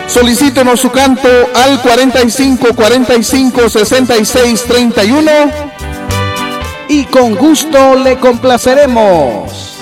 Solicítenos su canto al 45 45 66 31 y con gusto le complaceremos.